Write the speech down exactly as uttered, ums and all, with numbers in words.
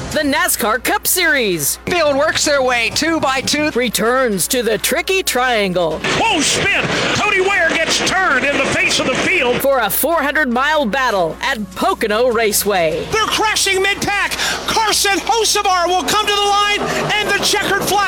The NASCAR Cup Series Field works their way two by two. returns to the Tricky Triangle Whoa, spin! Cody Ware gets turned in the face of the field. for a four hundred mile battle at Pocono Raceway. They're crashing mid-pack. Carson Hocevar will come to the line and the checkered flag.